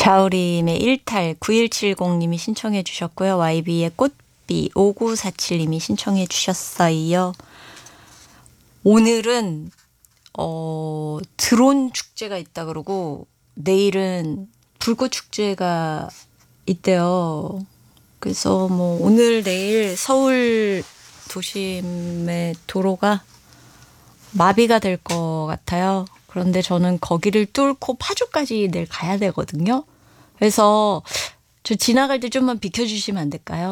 자우림의 일탈 9170님이 신청해 주셨고요. YB의 꽃비 5947님이 신청해 주셨어요. 오늘은 드론 축제가 있다 그러고 내일은 불꽃 축제가 있대요. 그래서 뭐 오늘 내일 서울 도심의 도로가 마비가 될 것 같아요. 그런데 저는 거기를 뚫고 파주까지 내일 가야 되거든요. 그래서 저 지나갈 때 좀만 비켜주시면 안 될까요?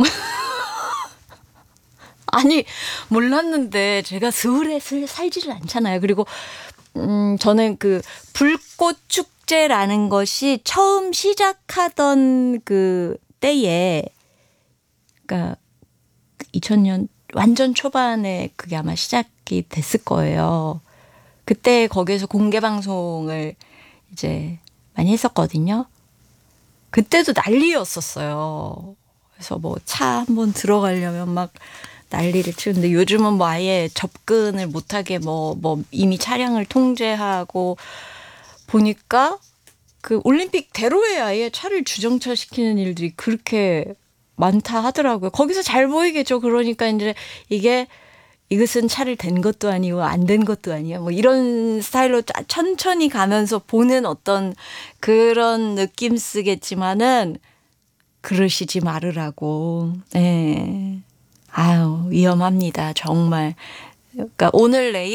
아니 몰랐는데 제가 서울에 살지를 않잖아요. 그리고 저는 그 불꽃 축제라는 것이 처음 시작하던 그 때에 그러니까 2000년 완전 초반에 그게 아마 시작이 됐을 거예요. 그때 거기에서 공개 방송을 이제 많이 했었거든요. 그때도 난리였었어요. 그래서 뭐 차 한번 들어가려면 막 난리를 치는데 요즘은 뭐 아예 접근을 못하게 뭐 이미 차량을 통제하고 보니까 그 올림픽 대로에 아예 차를 주정차 시키는 일들이 그렇게 많다 하더라고요. 거기서 잘 보이겠죠. 그러니까 이제 이것은 차를 댄 것도 아니고 안 된 것도 아니야. 뭐 이런 스타일로 천천히 가면서 보는 어떤 그런 느낌 쓰겠지만은 그러시지 말으라고. 네. 아유, 위험합니다. 정말. 그러니까 오늘 내일